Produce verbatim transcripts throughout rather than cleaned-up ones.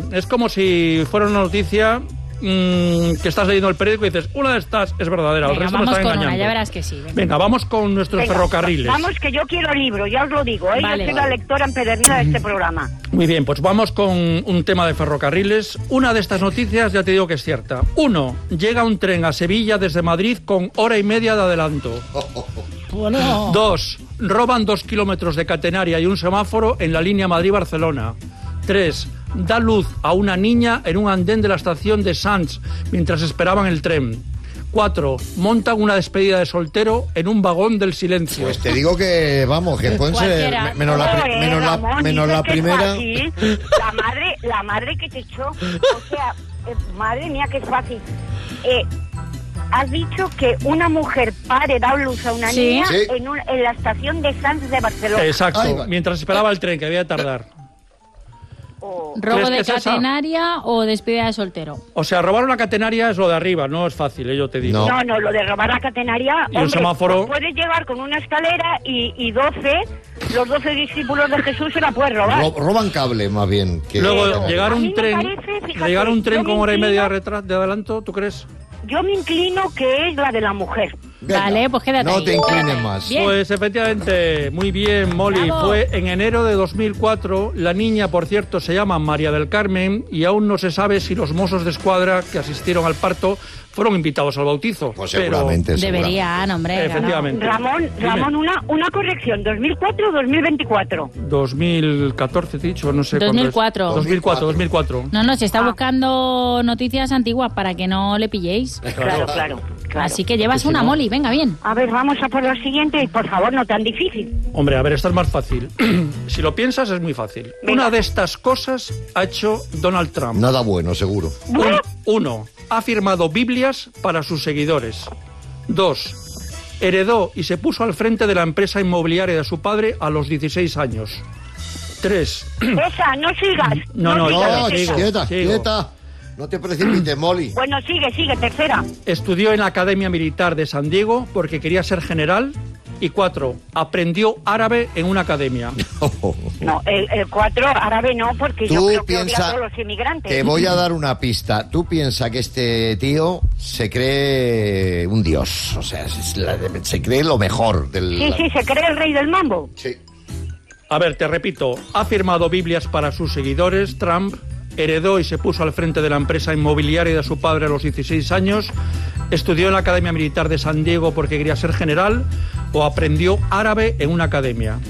Es como si fuera una noticia mmm, que estás leyendo el periódico y dices, una de estas es verdadera, Venga, el resto vamos me está con engañando. una, ya verás que sí. Venga, venga vamos con nuestros Venga, ferrocarriles. Vamos, que yo quiero libro, ya os lo digo, ¿eh? Vale. Yo soy la lectora empedernida de este programa. Muy bien, pues vamos con un tema de ferrocarriles. Una de estas noticias ya te digo que es cierta. Uno, llega un tren a Sevilla desde Madrid con hora y media de adelanto. Bueno. Dos, roban dos kilómetros de catenaria y un semáforo en la línea Madrid-Barcelona. Tres, da luz a una niña en un andén de la estación de Sants mientras esperaban el tren. Cuatro, montan una despedida de soltero en un vagón del silencio. Pues te digo que, vamos, que pueden ser Cualquiera. menos la, pri- Joder, menos la, Ramón, menos dices la que es primera. fácil. La madre, la madre que te echó, o sea, eh, madre mía, que es fácil. Eh, has dicho que una mujer pare, da luz a una Sí. niña Sí. en, un- en la estación de Sants de Barcelona. Exacto, Ahí va. mientras esperaba el tren, que había de tardar. O- ¿Robo ¿Crees de que es esa? catenaria o despedida de soltero? O sea, robar una catenaria es lo de arriba, no es fácil, eh, yo te digo. No. No, no, lo de robar la catenaria, Y un hombre, semáforo. pues puedes llegar con una escalera y, y doce, los doce discípulos de Jesús se la puedes robar. Ro- roban cable, más bien. Que, Luego, Pero llegar a mí un me tren, parece, fíjate, llegar un tren yo con me hora y media de, inclino- retra- de adelanto, ¿tú crees? Yo me inclino que es la de la mujer. Venga, Vale, pues quédate No ahí. te inclines más. Bien. Pues efectivamente, muy bien, Molly. Bravo. Fue en enero de dos mil cuatro. La niña, por cierto, se llama María del Carmen y aún no se sabe si los mozos de escuadra que asistieron al parto fueron invitados al bautizo. Pues pero- seguramente. Deberían, hombre. claro. Efectivamente. Ramón, Dime. Ramón, una, una corrección, ¿dos mil cuatro o dos mil veinticuatro? dos mil catorce, te he dicho, no sé. dos mil cuatro. cuándo es. dos mil cuatro, dos mil cuatro. No, no, se está Ah. buscando noticias antiguas para que no le pilléis. Claro, claro, claro. Así que llevas Sí, una, ¿no? Molly, venga, bien. A ver, vamos a por la siguiente y por favor, no tan difícil. Hombre, a ver, esta es más fácil. Si lo piensas, es muy fácil. Venga. Una de estas cosas ha hecho Donald Trump. Nada bueno, seguro. Un- uno, ha firmado Biblias para sus seguidores. Dos, heredó y se puso al frente de la empresa inmobiliaria de su padre a los dieciséis años. Tres, Esa, no sigas. No, no, sigas, No, sigo, esa. quieta, sigo. quieta. No te precipites, Molly. Bueno, sigue, sigue, tercera. estudió en la Academia Militar de San Diego porque quería ser general. Y cuatro, aprendió árabe en una academia. No, el, el cuatro árabe no, porque yo Tú creo que odia a piensa, todos los inmigrantes. te voy a dar una pista. Tú piensas que este tío se cree un dios, o sea, es la- se cree lo mejor del... Sí, sí, se cree el rey del mambo. Sí. A ver, te repito, ha firmado Biblias para sus seguidores, Trump, heredó y se puso al frente de la empresa inmobiliaria de su padre a los dieciséis años, estudió en la Academia Militar de San Diego porque quería ser general, o aprendió árabe en una academia.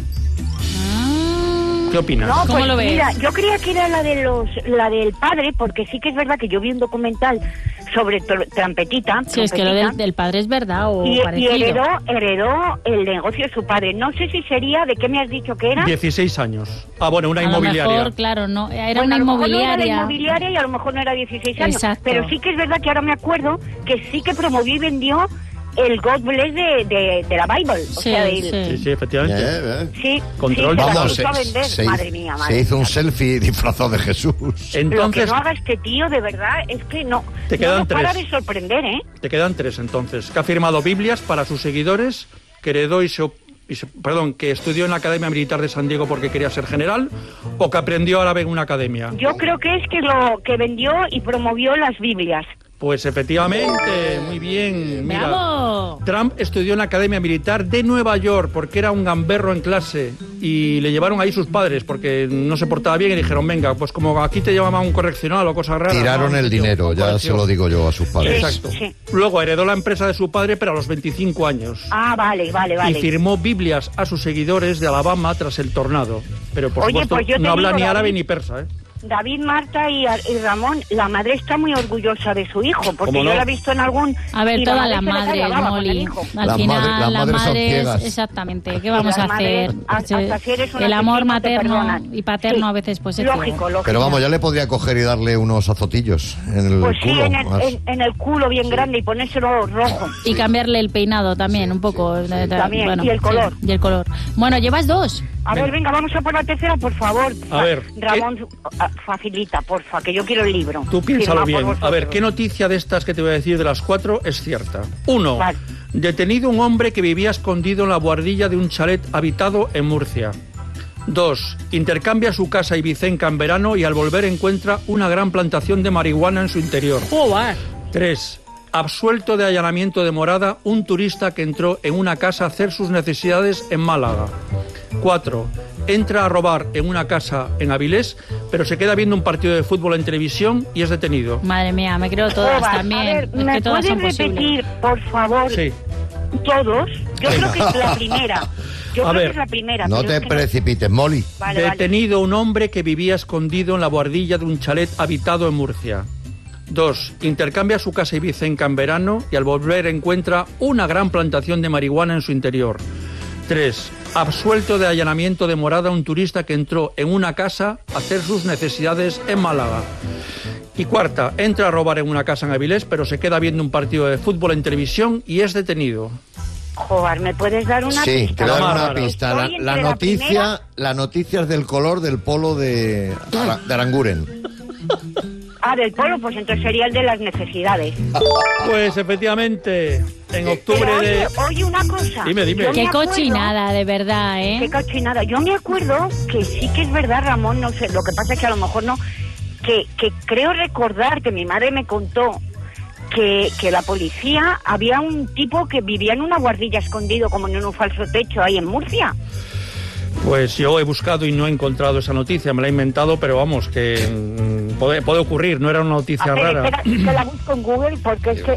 ¿Qué opinas? No, ¿Cómo pues lo ves? mira, yo creía que era la de los, la del padre, porque sí que es verdad que yo vi un documental sobre tr- trampetita. Si es que lo trompetita, del, del padre es verdad o y, y parecido. heredó, heredó el negocio de su padre. No sé si sería, ¿de qué me has dicho que era? dieciséis años. Ah, bueno, una a lo inmobiliaria. mejor, claro, no, era Bueno, una a lo mejor no era inmobiliaria. la inmobiliaria y a lo mejor no era dieciséis años. Exacto. Pero sí que es verdad que ahora me acuerdo que sí que promovió y vendió el God Bless de, de, de la Bible. O Sí, sea, del- sí. Sí, sí, efectivamente. Eh, eh. sí, Control. sí, se la Vamos, puso se, a vender. se Madre hizo, mía, se madre hizo un mía. selfie disfrazado de Jesús. Lo que Entonces, no haga este tío, de verdad, es que no, Te no quedan nos para tres. de sorprender, ¿eh? te quedan tres entonces. Que ha firmado Biblias para sus seguidores, que heredó y se, y se- perdón, que estudió en la Academia Militar de San Diego porque quería ser general, o que aprendió árabe en una academia. Yo creo que es que lo que vendió y promovió las Biblias. Pues efectivamente, muy bien. Mira, ¡Bravo! Trump estudió en la Academia Militar de Nueva York porque era un gamberro en clase y le llevaron ahí sus padres porque no se portaba bien y dijeron, venga, pues como aquí te llamaban un correccional o cosas raras. Tiraron ¿no? el Tío, dinero, ya corrección. se lo digo yo a sus padres. Exacto. Sí. Luego heredó la empresa de su padre, pero a los veinticinco años. Ah, vale, vale, vale. Y firmó Biblias a sus seguidores de Alabama tras el tornado. Pero por Oye, supuesto pues yo te no habla digo, ni árabe David, ni persa, ¿eh? David, Marta y, y Ramón, la madre está muy orgullosa de su hijo, porque ¿Cómo no? yo la he visto en algún... A ver, y la todas madre las se le madres, callaba con el Molly. hijo. Al Las final, madres- las las madres son madres, ciegas. exactamente. ¿Qué vamos Las a hacer? madres, hasta Ese- si eres un el amor asesino, te materno perdonan. y paterno Sí. a veces pues es Lógico, ciego. lógico. Pero vamos, ya le podría coger y darle unos azotillos en el Pues sí, culo. en el, más. en, en el culo bien grande y ponérselo rojo. Y cambiarle el peinado también, un poco. de- de- También, bueno, y el color. sí, y el color. Bueno, llevas dos. A ver, venga, vamos a por la tercera, por favor. A ver, Ramón, ah, facilita, porfa, que yo quiero el libro. Tú piénsalo Firmado por bien. A vosotros. ver, ¿qué noticia de estas que te voy a decir de las cuatro es cierta? Uno, Vale. detenido un hombre que vivía escondido en la buhardilla de un chalet habitado en Murcia. Dos, intercambia su casa ibicenca en verano y al volver encuentra una gran plantación de marihuana en su interior. Joder. Tres, absuelto de allanamiento de morada un turista que entró en una casa a hacer sus necesidades en Málaga. Cuatro, entra a robar en una casa en Avilés, pero se queda viendo un partido de fútbol en televisión y es detenido. Madre mía, me creo todas Joder, también. A ver, Es ¿me que todas puedes son posibles. repetir, por favor, Sí. todos? Yo creo que es la primera. Yo A creo ver, que es la primera. No pero te es que precipites, Molly. Vale, vale. Detenido un hombre que vivía escondido en la buhardilla de un chalet habitado en Murcia. Dos, intercambia su casa ibicenca en verano y al volver encuentra una gran plantación de marihuana en su interior. Tres, absuelto de allanamiento de morada un turista que entró en una casa a hacer sus necesidades en Málaga. Y cuarta, entra a robar en una casa en Avilés, pero se queda viendo un partido de fútbol en televisión y es detenido. Joder, ¿me puedes dar una Sí, pista? te doy Más una raro. pista. La, Estoy la entre noticia, primera- la noticia es del color del polo de, Ara- de Aranguren. Ah, del polo, pues entonces sería el de las necesidades. Pues efectivamente, en octubre Pero oye, de... oye una cosa. Dime, dime. Yo me Qué acuerdo- cochinada, de verdad, Qué ¿eh? cochinada. Yo me acuerdo que sí que es verdad, Ramón, no sé, lo que pasa es que a lo mejor no, que, que creo recordar que mi madre me contó que, que la policía, había un tipo que vivía en una guardilla escondido como en un falso techo ahí en Murcia. Pues yo he buscado y no he encontrado esa noticia, me la he inventado, pero vamos, que mm, puede, puede ocurrir, no era una noticia A ver, rara. espera, que la busco en Google porque es que...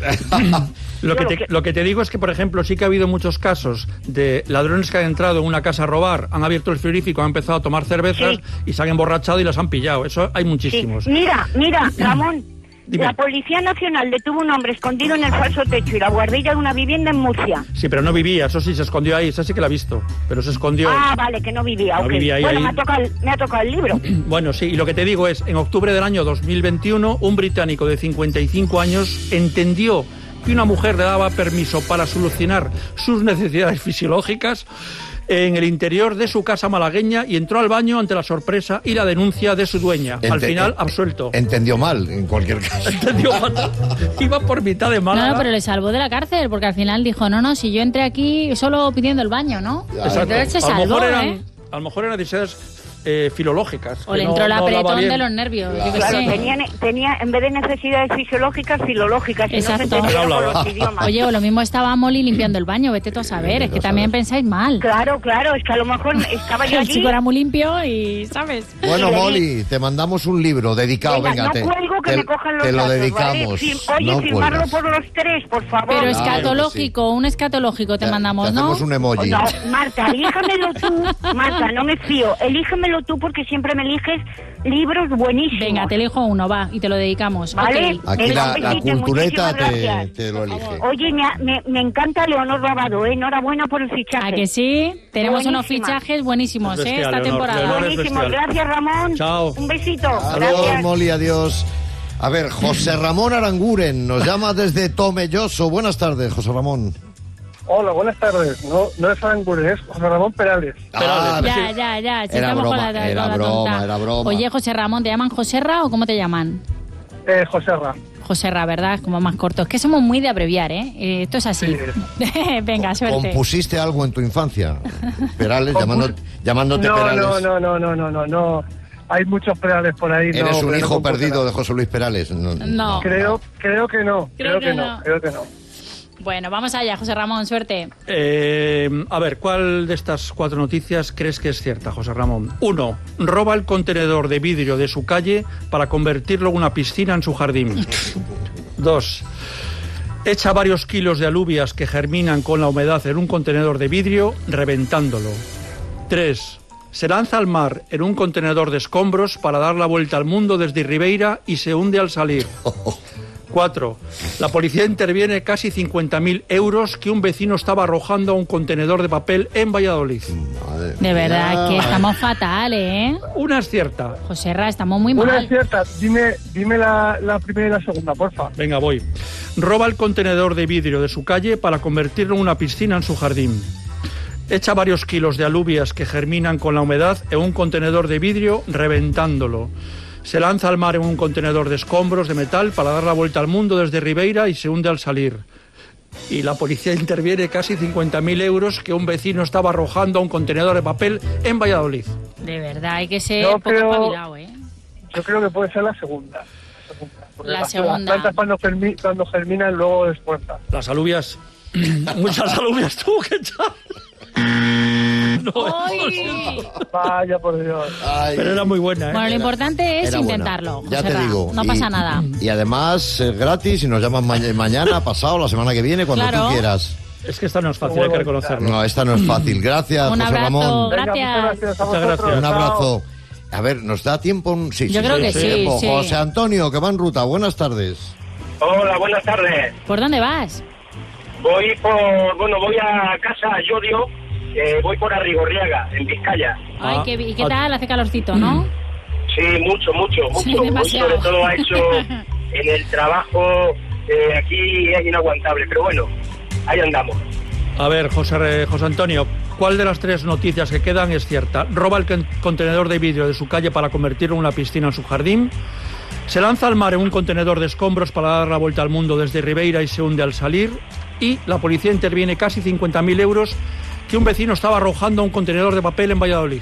Lo que, Yo te, lo que- lo que te digo es que, por ejemplo, sí que ha habido muchos casos de ladrones que han entrado en una casa a robar, han abierto el frigorífico, han empezado a tomar cervezas Sí. y se han emborrachado y las han pillado. Eso hay Sí. muchísimos. Mira, mira, Ramón, Dime. la Policía Nacional detuvo un hombre escondido en el falso techo y la guardilla de una vivienda en Murcia. Sí, pero no vivía, eso sí, se escondió ahí, esa sí que la he visto, pero se escondió. Ah, vale, que no vivía. No ok. vivía ahí, bueno, ahí. Me, ha tocado el, me ha tocado el libro. Bueno, sí, y lo que te digo es, en octubre del año dos mil veintiuno, un británico de cincuenta y cinco años entendió que una mujer le daba permiso para solucionar sus necesidades fisiológicas en el interior de su casa malagueña y entró al baño ante la sorpresa y la denuncia de su dueña. Al Ente- final, en- absuelto. Entendió mal, en cualquier caso. Entendió fatal. Iba por mitad de No, Málaga. no, pero le salvó de la cárcel, porque al final dijo, no, no, si yo entré aquí solo pidiendo el baño, ¿no? Exacto. Entonces se a, lo salvó, mejor eran, ¿eh? a lo mejor eran necesidades eh, filológicas. O que le no- entró el no hablaba apretón bien. de los nervios, yo qué Claro, sé. tenía, tenía, en vez de necesidades fisiológicas, filológicas. y no se Exacto. entendían No con hablaba. los idiomas. Oye, o lo mismo estaba Molly limpiando el baño, vete tú a saber, es que también pensáis mal. Claro, claro, es que a lo mejor estaba yo El allí. chico era muy limpio y, ¿sabes? Bueno, Y le di- Molly, te mandamos un libro dedicado. Venga, Venga, no te, cuelgo que te- me cojan los te lo datos, dedicamos. ¿vale? Fir- Oye, No firmarlo cuelgas. por los tres, por favor. Pero Claro que escatológico, un escatológico te Te- mandamos, te ¿no? hacemos un emoji. No, Marta, elígemelo tú. Marta, no me fío. Elígemelo tú porque siempre me eliges libros buenísimos. Venga, te elijo uno, va, y te lo dedicamos. Vale. Ok. Aquí Venga, la, un la besito, cultureta muchísimas te, gracias. te lo elige. Oye, me, ha- me, me encanta Leonor Rabado, ¿eh? Enhorabuena por el fichaje. ¿A que sí? Tenemos unos Buenísima. fichajes buenísimos, Es ¿eh? bestial, Esta Leonor, temporada. Leonor es Buenísimo, bestial. gracias Ramón. Chao. Un besito. Adiós, Gracias. Molly, adiós. A ver, José Ramón Aranguren nos llama desde Tomelloso. Buenas tardes, José Ramón. Hola, buenas tardes. No, no es Aranguren, es José Ramón Perales. Ah, Ya, ya, ya. Si Era estamos broma, con la, era con la broma, tonta. era broma. Oye, José Ramón, ¿te llaman Joserra o cómo te llaman? Eh, Joserra. Joserra, ¿verdad? Como más corto. Es que somos muy de abreviar, ¿eh? Eh, esto es así. Venga, suerte. ¿Compusiste algo en tu infancia? Perales, llamando, llamándote No, Perales. no, no, no, no, no, no, no. Hay muchos Perales por ahí. Eres no, un pero hijo no compuse perdido nada. de José Luis Perales. No. No. Creo, creo que no. Creo Creo, que que, no. no. Creo que no. Bueno, vamos allá, José Ramón, suerte. Eh, a ver, ¿cuál de estas cuatro noticias crees que es cierta, José Ramón? Uno, roba el contenedor de vidrio de su calle para convertirlo en una piscina en su jardín. Dos, echa varios kilos de alubias que germinan con la humedad en un contenedor de vidrio, reventándolo. Tres, se lanza al mar en un contenedor de escombros para dar la vuelta al mundo desde Ribeira y se hunde al salir. Cuatro, la policía interviene casi cincuenta mil euros que un vecino estaba arrojando a un contenedor de papel en Valladolid. Madre De verdad mía. que estamos fatal, ¿eh? Una es cierta. José Ra, estamos muy Una es mal. cierta. Dime, dime la, la primera y la segunda, porfa. Venga, voy. Roba el contenedor de vidrio de su calle para convertirlo en una piscina en su jardín. Echa varios kilos de alubias que germinan con la humedad en un contenedor de vidrio, reventándolo. Se lanza al mar en un contenedor de escombros de metal para dar la vuelta al mundo desde Ribeira y se hunde al salir. Y la policía interviene casi cincuenta mil euros que un vecino estaba arrojando a un contenedor de papel en Valladolid. De verdad, hay que ser Yo poco creo- espabilado, ¿eh? Yo creo que puede ser la segunda. La segunda, porque La las, segunda. Las plantas cuando, germi- cuando germinan luego despuertan. Las alubias. Muchas alubias tú, ¿qué tal? No, ¡Ay! Vaya por Dios. Ay, pero era muy buena, ¿eh? Bueno, lo importante es era buena. intentarlo. Ya te Joserra, digo. No y- pasa nada. Y además es gratis y nos llamas ma- mañana, pasado, la semana que viene, cuando Claro. tú quieras. Es que esta no es fácil, hay que reconocerlo. No, esta no es fácil. Gracias, Un José abrazo. Ramón. Venga, Gracias. muchas gracias a Muchas vosotros. gracias. Un Chao. abrazo. A ver, ¿nos da tiempo? Un... Sí, Yo sí, creo sí, que sí, tiempo. sí. José Antonio, que va en ruta. Buenas tardes. Hola, buenas tardes. ¿Por dónde vas? Voy por, bueno, voy a casa a Llodio, eh, voy por Arrigorriaga, en Vizcaya. Ay, Ah, qué, bi- ¿y qué ah. tal? Hace calorcito, ¿no? Sí, mucho, mucho, mucho. Sí, Hoy demasiado. sobre todo ha hecho en el trabajo, eh, aquí es inaguantable, pero bueno, ahí andamos. A ver, José, José Antonio, ¿cuál de las tres noticias que quedan es cierta? ¿Roba el con- contenedor de vidrio de su calle para convertirlo en una piscina en su jardín? ¿Se lanza al mar en un contenedor de escombros para dar la vuelta al mundo desde Ribeira y se hunde al salir? Y la policía interviene casi cincuenta mil euros que un vecino estaba arrojando a un contenedor de papel en Valladolid.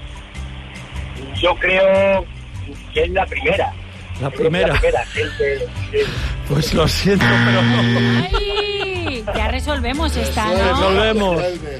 Yo creo que es la primera. La Es primera. La primera, gente, sí. Pues lo siento, pero no. ¡Ay! Ya resolvemos esta, ¿no? Resolvemos.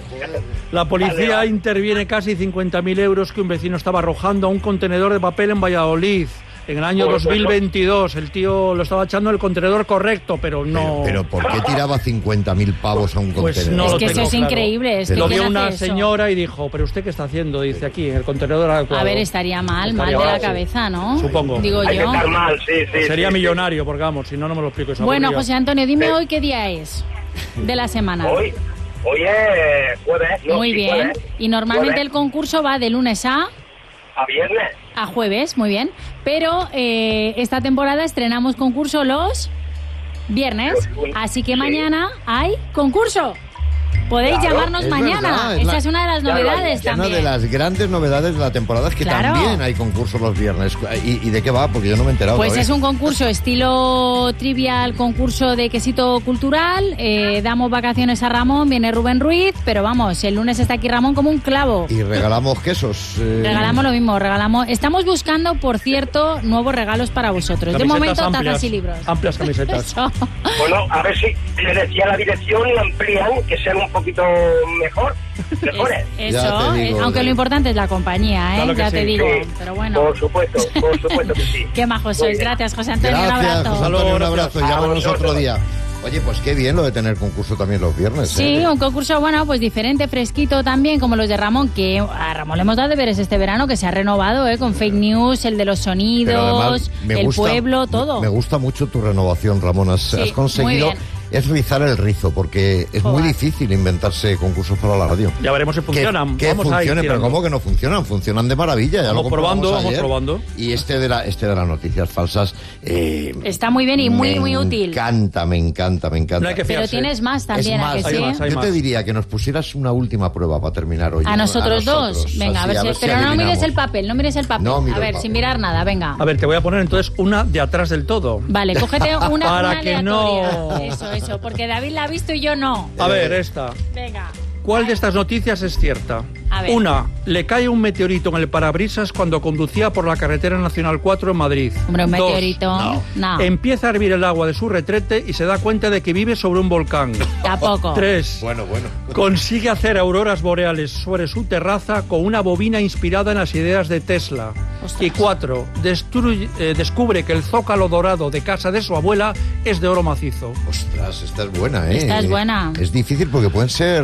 La policía Vale, vale. interviene casi cincuenta mil euros que un vecino estaba arrojando a un contenedor de papel en Valladolid. En el año Pues, dos mil veintidós, el tío lo estaba echando en el contenedor correcto, pero no... Pero, pero ¿por qué tiraba cincuenta mil pavos a un Pues contenedor? no Es lo que eso tengo es claro. increíble. Es que Lo ¿quién vio una hace eso? señora y dijo, ¿pero usted qué está haciendo? Dice aquí, en el contenedor adecuado. A ver, estaría mal, mal de Estaría la mal, sí. cabeza, ¿no? Supongo. Digo Hay que yo. estar mal, sí, sí. Sería sí, sí. millonario, porque vamos, si no, no me lo explico. es Bueno, aburrido. José Antonio, dime Sí. hoy qué día es de la semana. Hoy, hoy es jueves, ¿no? Muy Sí, bien. jueves. Y normalmente Jueves. el concurso va de lunes a... A viernes. a jueves, muy bien. Pero eh, esta temporada estrenamos concurso los viernes. Los- Así que sí. mañana hay concurso. Podéis Claro, llamarnos es mañana. verdad, es Esta la- es una de las Claro, novedades es Una también. de las grandes novedades de la temporada es que Claro. también hay concursos los viernes. ¿Y, y de qué va? Porque yo no me he enterado. Pues todavía. es un concurso estilo trivial, concurso de quesito cultural. Eh, damos vacaciones a Ramón, viene Rubén Ruiz, pero vamos, el lunes está aquí Ramón como un clavo. Y regalamos quesos. eh, Regalamos lo mismo, regalamos. Estamos buscando, por cierto, nuevos regalos para vosotros. De Camisetas momento, amplias, tazas y libros. amplias camisetas. Eso. Bueno, a ver si le decía la dirección y amplían, que sean un poquito mejor, mejores. Es- Ya eso, te digo, eh, aunque de- lo importante es la compañía, ¿eh? Claro que ya sí, te digo. Sí, Pero bueno, Por supuesto, por supuesto que sí. qué majos Muy sois. bien. Gracias, José Antonio. Gracias, un abrazo. José Hasta Antonio, un luego, abrazo. gracias. Llámanos A otro vosotros. día. Oye, pues qué bien lo de tener concurso también los viernes. Sí, ¿eh? un concurso, bueno, pues diferente, fresquito también, como los de Ramón, que a Ramón le hemos dado deberes este verano, que se ha renovado, ¿eh? Con fake news, el de los Pero sonidos, además me el gusta- pueblo, todo. Me gusta mucho tu renovación, Ramón. Has, Sí, has conseguido muy bien. es rizar el rizo, porque es Joder. muy difícil inventarse concursos para la radio. Ya veremos si funcionan. Que, que Vamos a ir funcionen, pero tirando. ¿cómo que no funcionan? Funcionan de maravilla. Ya Vamos lo probando, comprobamos vamos ayer. probando. Y este de, la, este de las noticias falsas... eh, Está muy bien y muy, me muy útil. Me encanta, me encanta, me encanta. No hay que Pero fiarse. tienes más Es también, ¿a más, que hay sí? más, hay yo te más. diría que nos pusieras una última prueba para terminar hoy. A nosotros dos. Venga, Así, a ver si. Pero no mires adivinamos. el papel, no mires el papel. No miro a el ver, papel. sin mirar nada, venga. A ver, te voy a poner entonces una de atrás del todo. Vale, cógete una, Para una que aleatoria. no. Eso, eso, porque David la ha visto y yo no. A ver, esta. Venga. ¿Cuál de estas noticias es cierta? A ver. Una, le cae un meteorito en el parabrisas cuando conducía por la carretera nacional cuatro en Madrid. Hombre, un Dos, meteorito. No. no. empieza a hervir el agua de su retrete y se da cuenta de que vive sobre un volcán. Tampoco. Tres, Bueno, bueno. consigue hacer auroras boreales sobre su terraza con una bobina inspirada en las ideas de Tesla. Ostras. Y cuatro, destruye- eh, descubre que el zócalo dorado de casa de su abuela es de oro macizo. Ostras, esta es buena, ¿eh? Esta es buena. Es difícil porque pueden ser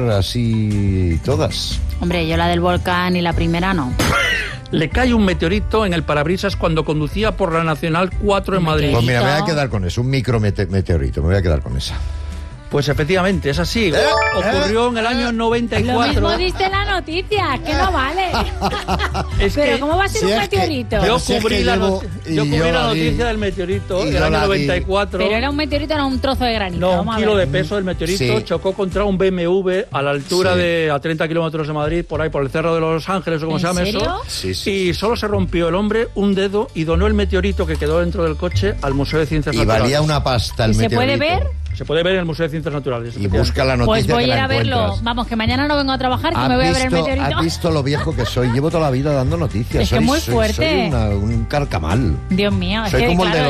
así todas. Hombre, yo la del volcán y la primera no. Le cae un meteorito en el parabrisas cuando conducía por la Nacional cuatro en Madrid. Pues mira, me voy a Meteorito. quedar con eso, un micro mete- meteorito, me voy a quedar con esa. Pues efectivamente, es así. Ocurrió en el año noventa y Lo cuatro. mismo diste en la noticia, que no vale. Es Pero que ¿cómo va a ser si un es que- meteorito? yo Si es cubrí, que la, llevo- not- y yo cubrí yo la la vi. noticia del meteorito Y en yo el año la vi. noventa y cuatro. Pero era un meteorito, no un trozo de granito. No, Vamos un a kilo ver. de peso del meteorito Sí. chocó contra un B M W a la altura Sí. de a treinta kilómetros de Madrid, por ahí, por el Cerro de los Ángeles o como ¿En se llama serio? eso. Sí, sí, y solo se rompió el hombre un dedo y donó el meteorito que quedó dentro del coche al Museo de Ciencias Y Naturales. valía una pasta el ¿Y se meteorito. puede ver? Se puede ver en el Museo de Ciencias Naturales. Y busca la noticia. Pues voy que a ir la a verlo. encuentras. Vamos, que mañana no vengo a trabajar, que me voy a ver el meteorito. ¿Has visto lo visto lo viejo que soy? Llevo toda la vida dando noticias. Es que soy, muy soy- fuerte. Soy una- un carcamal. Dios mío, es Soy que como el claro, de